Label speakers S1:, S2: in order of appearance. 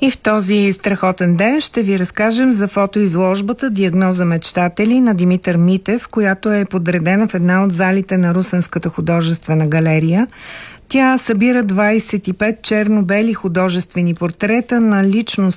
S1: И в този страхотен ден ще ви разкажем за фотоизложбата «Диагноза мечтатели» на Димитър Митев, която е подредена в една от залите на Русенската художествена галерия. Тя събира 25 черно-бели художествени портрета на личности